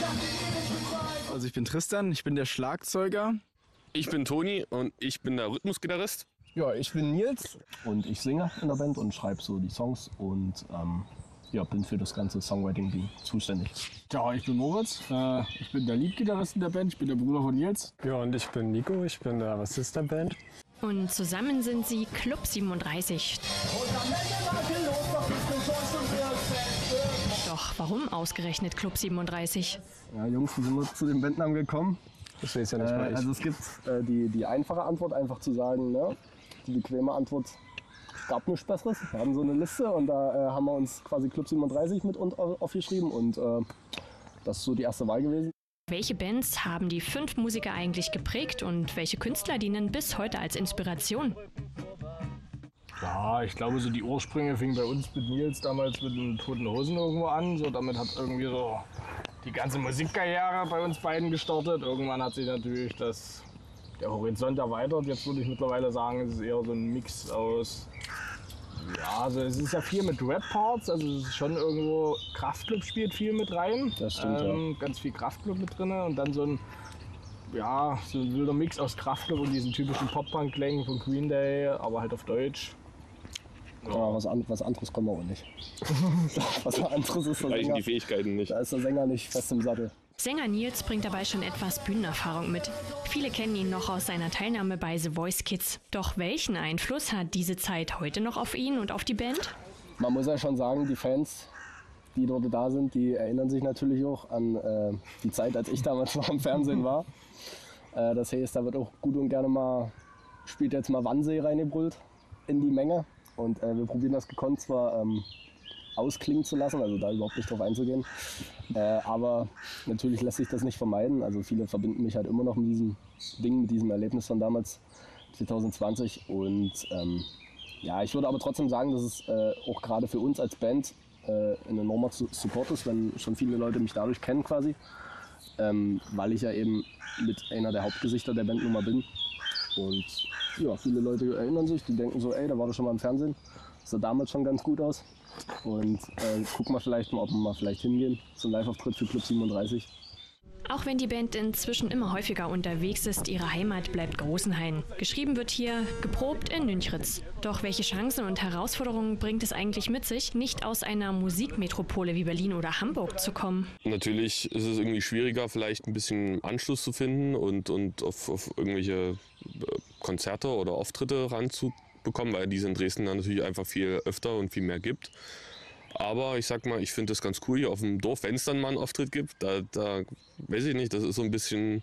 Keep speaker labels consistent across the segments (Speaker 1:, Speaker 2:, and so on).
Speaker 1: Also ich bin Tristan, ich bin der Schlagzeuger.
Speaker 2: Ich bin Toni und ich bin der Rhythmusgitarrist.
Speaker 3: Ja, ich bin Nils und ich singe in der Band und schreibe so die Songs und bin für das ganze Songwriting-Ding zuständig.
Speaker 4: Ja, ich bin Moritz, ich bin der Leadgitarrist in der Band, ich bin der Bruder von Nils.
Speaker 5: Ja, und ich bin Nico, ich bin der Bassist der Band.
Speaker 6: Und zusammen sind sie Club 37. Doch warum ausgerechnet Club 37?
Speaker 3: Ja, Jungs, wie sind wir zu dem Bandnamen gekommen?
Speaker 5: Das weiß ja nicht mal ich.
Speaker 3: Also es gibt die einfache Antwort, einfach zu sagen, ne? Die bequeme Antwort, es gab nichts Besseres. Wir haben so eine Liste und da haben wir uns quasi Club 37 mit aufgeschrieben und das ist so die erste Wahl gewesen.
Speaker 6: Welche Bands haben die 5 Musiker eigentlich geprägt und welche Künstler dienen bis heute als Inspiration?
Speaker 4: Ja, ich glaube, so die Ursprünge fingen bei uns mit Nils damals mit den Toten Hosen irgendwo an. So, damit hat irgendwie so die ganze Musikkarriere bei uns beiden gestartet. Irgendwann hat sich natürlich der Horizont erweitert. Jetzt würde ich mittlerweile sagen, es ist eher so ein Mix aus. Ja, also es ist ja viel mit Rap-Parts, also es ist schon irgendwo, Kraftklub spielt viel mit rein.
Speaker 3: Das stimmt, ja.
Speaker 4: Ganz viel Kraftklub mit drin und dann so ein wilder Mix aus Kraftklub und diesen typischen Pop-Punk-Klängen von Green Day, aber halt auf Deutsch.
Speaker 3: Ja, was anderes kommen wir auch nicht. Was anderes ist der
Speaker 2: Reichen
Speaker 3: Sänger.
Speaker 2: die Fähigkeiten nicht.
Speaker 3: Da ist der Sänger nicht fest im Sattel.
Speaker 6: Sänger Nils bringt dabei schon etwas Bühnenerfahrung mit. Viele kennen ihn noch aus seiner Teilnahme bei The Voice Kids. Doch welchen Einfluss hat diese Zeit heute noch auf ihn und auf die Band?
Speaker 3: Man muss ja schon sagen, die Fans, die dort da sind, die erinnern sich natürlich auch an die Zeit, als ich damals noch im Fernsehen war. Das heißt, da wird auch gut und gerne mal, spielt jetzt mal Wannsee reingebrüllt in die Menge. Und wir probieren das gekonnt zwar ausklingen zu lassen, also da überhaupt nicht drauf einzugehen. Aber natürlich lässt sich das nicht vermeiden. Also viele verbinden mich halt immer noch mit diesem Ding, mit diesem Erlebnis von damals, 2020. Und ich würde aber trotzdem sagen, dass es auch gerade für uns als Band ein enormer Support ist, wenn schon viele Leute mich dadurch kennen quasi. Weil ich ja eben mit einer der Hauptgesichter der Band Nummer bin. Und ja, viele Leute erinnern sich, die denken so, ey, da war doch schon mal im Fernsehen. Das sah damals schon ganz gut aus. Und gucken wir vielleicht mal, ob wir mal vielleicht hingehen zum Live-Auftritt für Club 37.
Speaker 6: Auch wenn die Band inzwischen immer häufiger unterwegs ist, ihre Heimat bleibt Großenhain. Geschrieben wird hier geprobt in Nünchritz. Doch welche Chancen und Herausforderungen bringt es eigentlich mit sich, nicht aus einer Musikmetropole wie Berlin oder Hamburg zu kommen?
Speaker 2: Natürlich ist es irgendwie schwieriger, vielleicht ein bisschen Anschluss zu finden und auf irgendwelche Konzerte oder Auftritte ranzubekommen, weil die es in Dresden dann natürlich einfach viel öfter und viel mehr gibt. Aber ich sag mal, ich finde das ganz cool hier auf dem Dorf, wenn es dann mal einen Auftritt gibt. Da weiß ich nicht, das ist so ein bisschen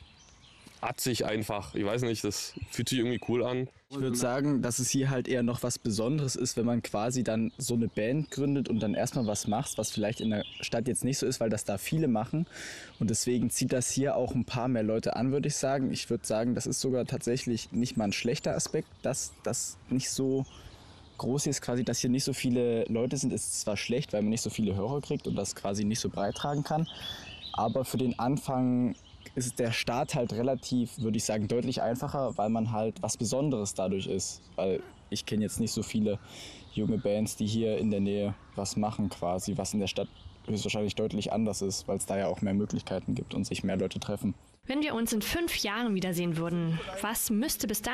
Speaker 2: atzig einfach. Ich weiß nicht, das fühlt sich irgendwie cool an.
Speaker 1: Ich würde sagen, dass es hier halt eher noch was Besonderes ist, wenn man quasi dann so eine Band gründet und dann erstmal was macht, was vielleicht in der Stadt jetzt nicht so ist, weil das da viele machen. Und deswegen zieht das hier auch ein paar mehr Leute an, würde ich sagen. Ich würde sagen, das ist sogar tatsächlich nicht mal ein schlechter Aspekt, dass das nicht so groß ist, quasi, dass hier nicht so viele Leute sind, ist zwar schlecht, weil man nicht so viele Hörer kriegt und das quasi nicht so breit tragen kann. Aber für den Anfang ist der Start halt relativ, würde ich sagen, deutlich einfacher, weil man halt was Besonderes dadurch ist. Weil ich kenne jetzt nicht so viele junge Bands, die hier in der Nähe was machen quasi, was in der Stadt höchstwahrscheinlich deutlich anders ist, weil es da ja auch mehr Möglichkeiten gibt und sich mehr Leute treffen.
Speaker 6: Wenn wir uns in 5 Jahren wiedersehen würden, was müsste bis dahin